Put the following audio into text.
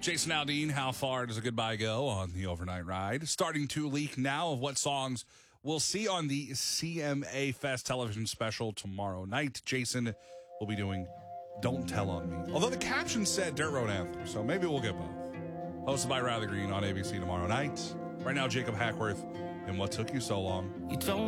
Jason Aldean, how far does a goodbye go on the overnight ride? Starting to leak now of what songs we'll see on the CMA Fest television special tomorrow night. Jason will be doing Don't Tell on Me. Although the caption said Dirt Road Anthem, so maybe we'll get both. Hosted by Riley Green on ABC tomorrow night. Right now, Jacob Hackworth in What Took You So Long. You don't